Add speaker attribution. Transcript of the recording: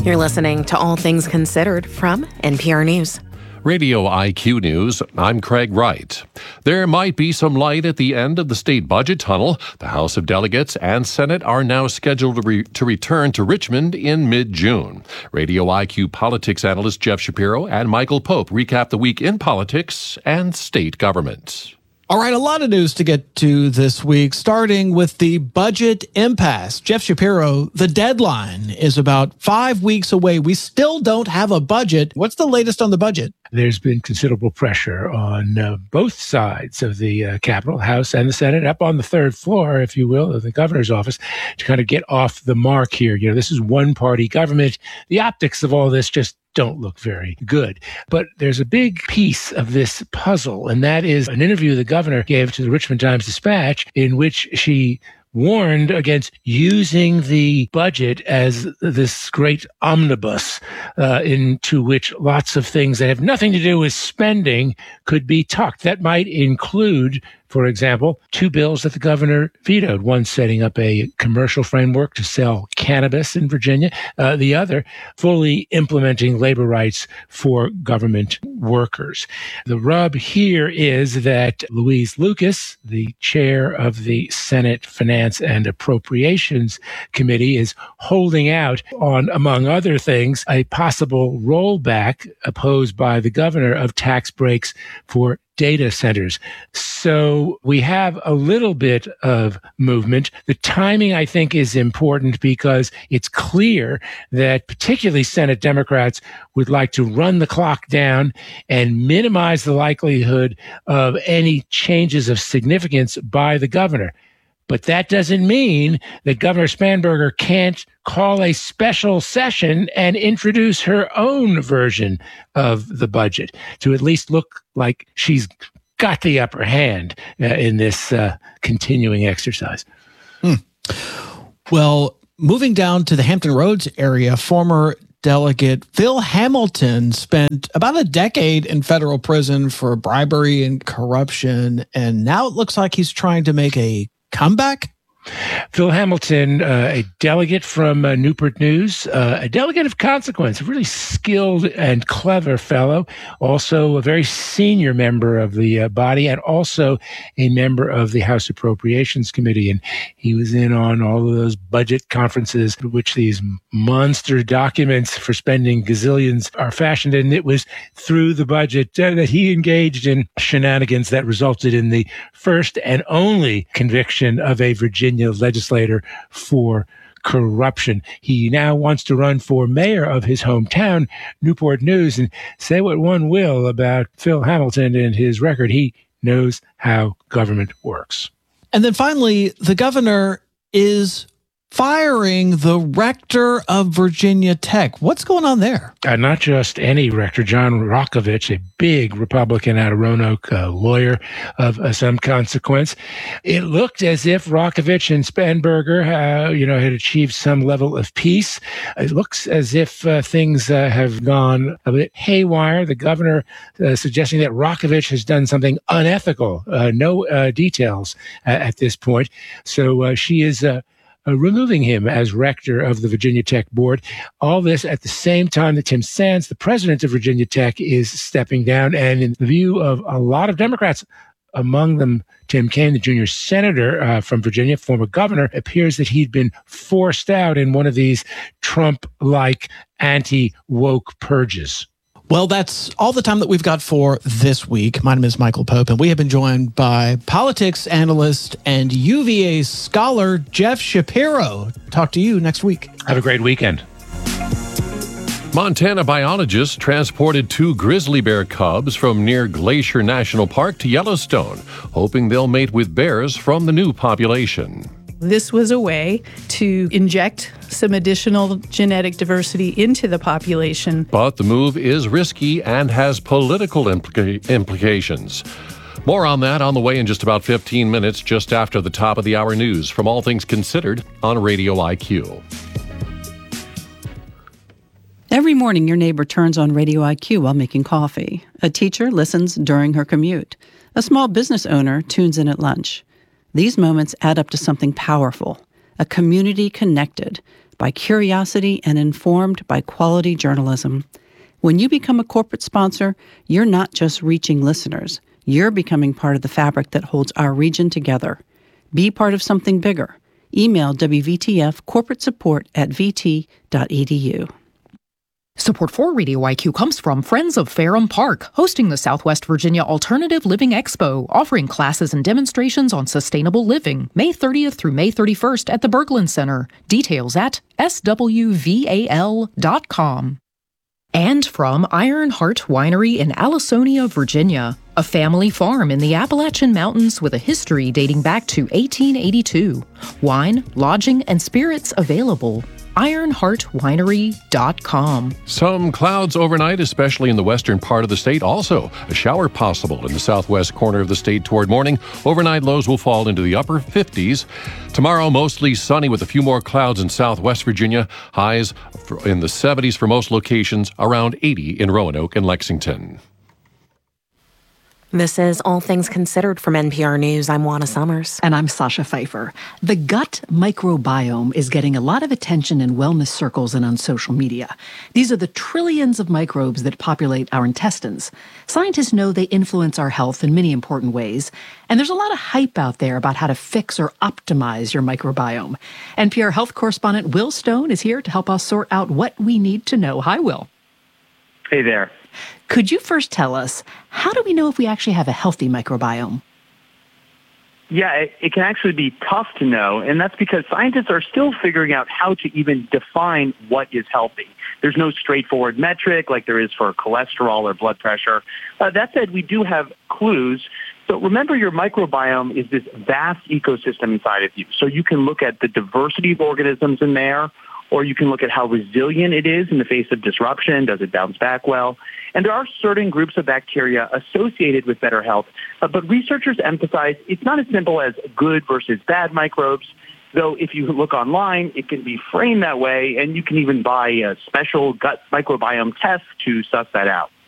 Speaker 1: You're listening to All Things Considered from NPR News.
Speaker 2: Radio IQ News, I'm Craig Wright. There might be some light at the end of the state budget tunnel. The House of Delegates and Senate are now scheduled to return to Richmond in mid-June. Radio IQ politics analyst Jeff Shapiro and Michael Pope recap the week in politics and state government.
Speaker 3: All right, a lot of news to get to this week, starting with the budget impasse. Jeff Shapiro, the deadline is about 5 weeks away. We still don't have a budget. What's the latest on the budget?
Speaker 4: There's been considerable pressure on both sides of the Capitol, House and the Senate, up on the third floor, if you will, of the governor's office, to kind of get off the mark here. You know, this is one-party government. The optics of all this just don't look very good. But there's a big piece of this puzzle, and that is an interview the governor gave to the Richmond Times-Dispatch in which she warned against using the budget as this great omnibus into which lots of things that have nothing to do with spending could be tucked. That might include, for example, 2 bills that the governor vetoed, one setting up a commercial framework to sell cannabis in Virginia, the other fully implementing labor rights for government workers. The rub here is that Louise Lucas, the chair of the Senate Finance and Appropriations Committee, is holding out on, among other things, a possible rollback opposed by the governor of tax breaks for data centers. So we have a little bit of movement. The timing, I think, is important because it's clear that particularly Senate Democrats would like to run the clock down and minimize the likelihood of any changes of significance by the governor. But that doesn't mean that Governor Spanberger can't call a special session and introduce her own version of the budget to at least look like she's got the upper hand in this continuing exercise.
Speaker 3: Well, moving down to the Hampton Roads area, former Delegate Phil Hamilton spent about a decade in federal prison for bribery and corruption, and now it looks like he's trying to make a comeback?
Speaker 4: Phil Hamilton, a delegate from Newport News, a delegate of consequence, a really skilled and clever fellow, also a very senior member of the body, and also a member of the House Appropriations Committee. And he was in on all of those budget conferences in which these monster documents for spending gazillions are fashioned. And it was through the budget that he engaged in shenanigans that resulted in the first and only conviction of a Virginia legislator for corruption. He now wants to run for mayor of his hometown, Newport News, and say what one will about Phil Hamilton and his record. He knows how government works.
Speaker 3: And then finally, the governor is firing the rector of Virginia Tech. What's going on there?
Speaker 4: Not just any rector, John Rokovich, a big Republican out of Roanoke, lawyer of some consequence. It looked as if Rokovich and Spanberger, had achieved some level of peace. It looks as if things have gone a bit haywire. The governor suggesting that Rokovich has done something unethical. No details at this point. So she is removing him as rector of the Virginia Tech board. All this at the same time that Tim Sands, the president of Virginia Tech, is stepping down. And in the view of a lot of Democrats, among them Tim Kaine, the junior senator from Virginia, former governor, appears that he'd been forced out in one of these Trump-like anti-woke purges.
Speaker 3: Well, that's all the time that we've got for this week. My name is Michael Pope, and we have been joined by politics analyst and UVA scholar Jeff Shapiro. Talk to you next week.
Speaker 4: Have a great weekend.
Speaker 2: Montana biologists transported 2 grizzly bear cubs from near Glacier National Park to Yellowstone, hoping they'll mate with bears from the new population.
Speaker 5: This was a way to inject some additional genetic diversity into the population.
Speaker 2: But the move is risky and has political implications. More on that on the way in just about 15 minutes, just after the top of the hour news from All Things Considered on Radio IQ.
Speaker 6: Every morning, your neighbor turns on Radio IQ while making coffee. A teacher listens during her commute. A small business owner tunes in at lunch. These moments add up to something powerful, a community connected by curiosity and informed by quality journalism. When you become a corporate sponsor, you're not just reaching listeners. You're becoming part of the fabric that holds our region together. Be part of something bigger. Email WVTF corporate support at vt.edu.
Speaker 7: Support for Radio IQ comes from Friends of Ferrum Park, hosting the Southwest Virginia Alternative Living Expo, offering classes and demonstrations on sustainable living, May 30th through May 31st at the Berglund Center. Details at swval.com. And from Ironheart Winery in Allisonia, Virginia, a family farm in the Appalachian Mountains with a history dating back to 1882. Wine, lodging, and spirits available. IronheartWinery.com.
Speaker 2: Some clouds overnight, especially in the western part of the state. Also, a shower possible in the southwest corner of the state toward morning. Overnight lows will fall into the upper 50s. Tomorrow, mostly sunny with a few more clouds in southwest Virginia. Highs in the 70s for most locations, around 80 in Roanoke and Lexington.
Speaker 1: This is All Things Considered from NPR News. I'm Juana Summers.
Speaker 8: And I'm Sasha Pfeiffer. The gut microbiome is getting a lot of attention in wellness circles and on social media. These are the trillions of microbes that populate our intestines. Scientists know they influence our health in many important ways, and there's a lot of hype out there about how to fix or optimize your microbiome. NPR health correspondent Will Stone is here to help us sort out what we need to know. Hi, Will.
Speaker 9: Hey there.
Speaker 8: Could you first tell us, how do we know if we actually have a healthy microbiome?
Speaker 9: Yeah, it can actually be tough to know, and that's because scientists are still figuring out how to even define what is healthy. There's no straightforward metric like there is for cholesterol or blood pressure. That said, we do have clues. So remember, your microbiome is this vast ecosystem inside of you. So you can look at the diversity of organisms in there, or you can look at how resilient it is in the face of disruption. Does it bounce back well? And there are certain groups of bacteria associated with better health, but researchers emphasize it's not as simple as good versus bad microbes, though if you look online, it can be framed that way, and you can even buy a special gut microbiome test to suss that out.